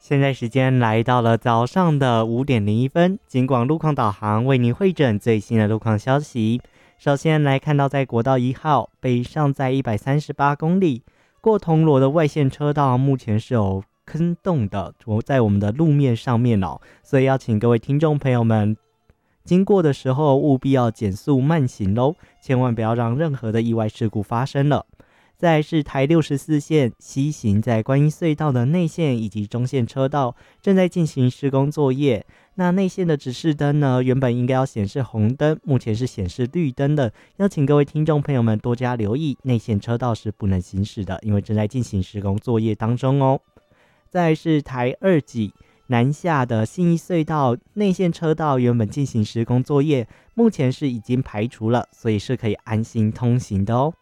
现在时间来到了早上的5:01，警广路况导航为您汇整最新的路况消息。首先来看到，在国道1号北上在138公里，过铜锣的外线车道目前是有坑洞的，在我们的路面上面哦，所以要请各位听众朋友们经过的时候务必要减速慢行咯，千万不要让任何的意外事故发生了。再来是台64线西行，在观音隧道的内线以及中线车道正在进行施工作业。那内线的指示灯呢，原本应该要显示红灯，目前是显示绿灯的，要请各位听众朋友们多加留意，内线车道是不能行驶的，因为正在进行施工作业当中哦。再来是台2级南下的信义隧道内线车道原本进行施工作业，目前是已经排除了，所以是可以安心通行的哦。